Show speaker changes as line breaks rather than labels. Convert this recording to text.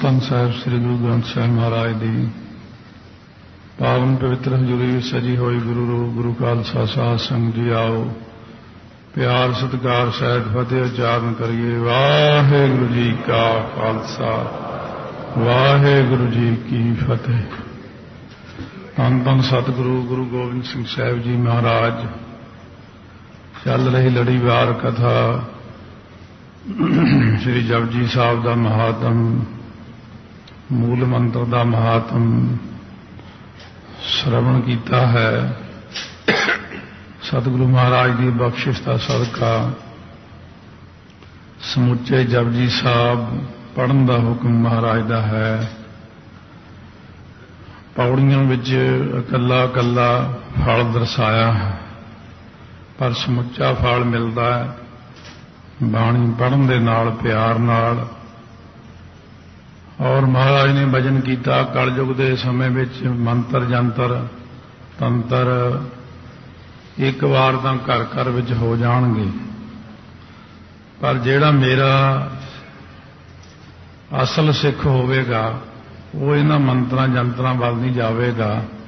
ਧੰਨ ਸਾਹਿਬ ਸ੍ਰੀ ਗੁਰੂ ਗ੍ਰੰਥ ਸਾਹਿਬ ਮਹਾਰਾਜ ਦੀ ਪਾਵਨ ਪਵਿੱਤਰ ਹਜ਼ੂਰੀ ਵਿੱਚ ਸਜੀ ਹੋਈ ਗੁਰੂ ਰੂਪ ਗੁਰੂ ਖਾਲਸਾ ਸਾਧ ਸੰਗਤ ਜੀ ਆਓ ਪਿਆਰ ਸਤਿਕਾਰ ਸਹਿਤ ਫਤਿਹ ਉਚਾਰਨ ਕਰੀਏ। ਵਾਹਿਗੁਰੂ ਜੀ ਕਾ ਖਾਲਸਾ ਵਾਹਿਗੁਰੂ ਜੀ ਕੀ ਫਤਿਹ। ਧੰਨ ਧੰਨ ਸਤਿਗੁਰੂ ਗੁਰੂ ਗੋਬਿੰਦ ਸਿੰਘ ਸਾਹਿਬ ਜੀ ਮਹਾਰਾਜ। ਚੱਲ ਰਹੀ ਲੜੀਵਾਰ ਕਥਾ ਸ੍ਰੀ ਜਪਜੀ ਸਾਹਿਬ ਦਾ ਮਹਾਤਮ, ਮੂਲ ਮੰਤਰ ਦਾ ਮਹਾਤਮ ਸ਼ਰਵਣ ਕੀਤਾ ਹੈ। ਸਤਿਗੁਰੂ ਮਹਾਰਾਜ ਦੀ ਬਖਸ਼ਿਸ਼ ਦਾ ਸਦਕਾ ਸਮੁੱਚੇ ਜਪਜੀ ਸਾਹਿਬ ਪੜ੍ਹਨ ਦਾ ਹੁਕਮ ਮਹਾਰਾਜ ਦਾ ਹੈ। ਪੌੜੀਆਂ ਵਿੱਚ ਇਕੱਲਾ ਇਕੱਲਾ ਫਲ ਦਰਸਾਇਆ ਹੈ, ਪਰ ਸਮੁੱਚਾ ਫਲ ਮਿਲਦਾ ਹੈ ਬਾਣੀ ਪੜ੍ਹਨ ਦੇ ਨਾਲ, ਪਿਆਰ ਨਾਲ। ਔਰ ਮਹਾਰਾਜ ਨੇ ਵਚਨ ਕੀਤਾ ਕਲਯੁਗ ਦੇ ਸਮੇਂ ਵਿੱਚ ਮੰਤਰ ਜੰਤਰ ਤੰਤਰ ਇੱਕ ਵਾਰ ਤਾਂ ਘਰ ਘਰ ਵਿੱਚ ਹੋ ਜਾਣਗੇ, ਪਰ ਜਿਹੜਾ ਮੇਰਾ ਅਸਲ ਸਿੱਖ ਹੋਵੇਗਾ ਉਹ ਇਹਨਾਂ ਮੰਤਰਾਂ ਜੰਤਰਾਂ ਵੱਲ ਨਹੀਂ ਜਾਵੇਗਾ,